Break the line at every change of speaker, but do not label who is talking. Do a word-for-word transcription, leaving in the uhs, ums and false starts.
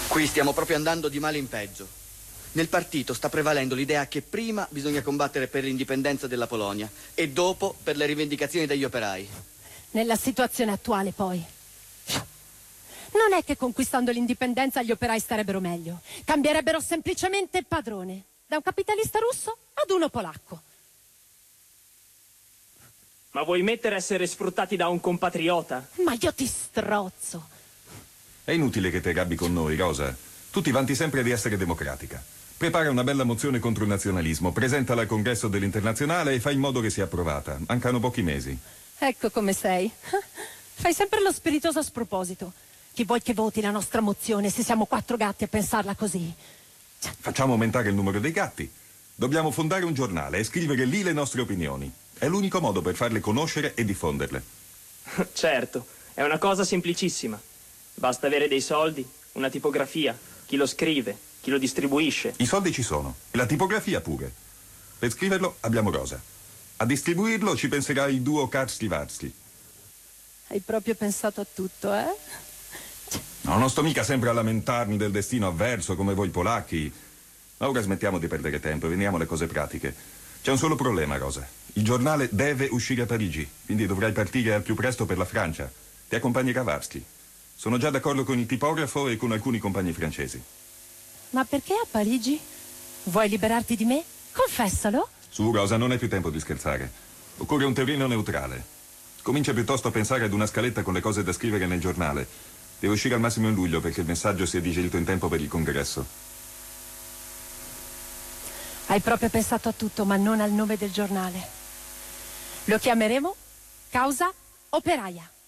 Qui stiamo proprio andando di male in peggio. Nel partito sta prevalendo l'idea che prima bisogna combattere per l'indipendenza della Polonia e dopo per le rivendicazioni degli operai.
Nella situazione attuale, poi, non è che conquistando l'indipendenza gli operai starebbero meglio. Cambierebbero semplicemente padrone, da un capitalista russo ad uno polacco.
Ma vuoi mettere a essere sfruttati da un compatriota?
Ma io ti strozzo.
È inutile che ti arrabbi con noi, Rosa. Tu ti vanti sempre di essere democratica. Prepara una bella mozione contro il nazionalismo, presentala al congresso dell'Internazionale e fai in modo che sia approvata. Mancano pochi mesi.
Ecco come sei. Fai sempre lo spiritoso a sproposito. Chi vuoi che voti la nostra mozione se siamo quattro gatti a pensarla così?
Facciamo aumentare il numero dei gatti. Dobbiamo fondare un giornale e scrivere lì le nostre opinioni. È l'unico modo per farle conoscere e diffonderle.
Certo, è una cosa semplicissima. Basta avere dei soldi, una tipografia, chi lo scrive, chi lo distribuisce.
I soldi ci sono, e la tipografia pure. Per scriverlo abbiamo Rosa. A distribuirlo ci penserà il duo Karski-Varsky.
Hai proprio pensato a tutto, eh?
No, non sto mica sempre a lamentarmi del destino avverso come voi polacchi. Ma ora smettiamo di perdere tempo e veniamo alle cose pratiche. C'è un solo problema, Rosa. Il giornale deve uscire a Parigi, quindi dovrai partire al più presto per la Francia. Ti accompagnerà Varsky. Sono già d'accordo con il tipografo e con alcuni compagni francesi.
Ma perché a Parigi? Vuoi liberarti di me? Confessalo.
Su, Rosa, non è più tempo di scherzare. Occorre un terreno neutrale. Comincia piuttosto a pensare ad una scaletta con le cose da scrivere nel giornale. Deve uscire al massimo in luglio perché il messaggio sia digerito in tempo per il congresso.
Hai proprio pensato a tutto, ma non al nome del giornale. Lo chiameremo Causa Operaia.